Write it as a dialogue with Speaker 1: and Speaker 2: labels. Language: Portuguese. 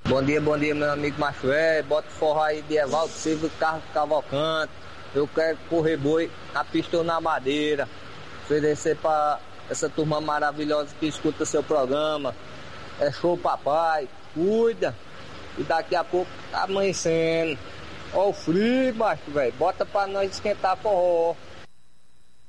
Speaker 1: Bom dia, meu amigo macho velho. Bota o forró aí de Evaldo Silva, Carlos Cavalcante. Eu quero correr boi na pista ou na madeira. Oferecer pra essa turma maravilhosa que escuta seu programa. É show, papai. Cuida. E daqui a pouco tá amanhecendo. Ó o frio, macho velho. Bota pra nós esquentar forró.